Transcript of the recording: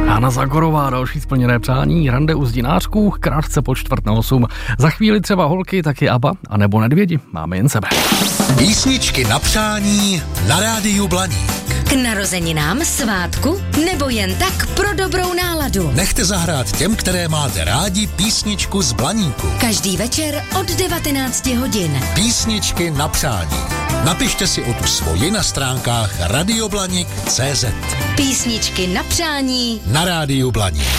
Hana Zagorová, další splněné přání, rande u zdinářků, krátce po 7:45. Za chvíli třeba holky, taky ABBA, anebo Nedvědi, máme jen sebe. Písničky na přání na rádiu Blaník. K narozeninám, svátku nebo jen tak pro dobrou náladu. Nechte zahrát těm, které máte rádi, písničku z Blaníku. Každý večer od 19 hodin. Písničky na přání. Napište si o tu svoji na stránkách radioblanik.cz. Písničky na přání Na rádiu Blaník.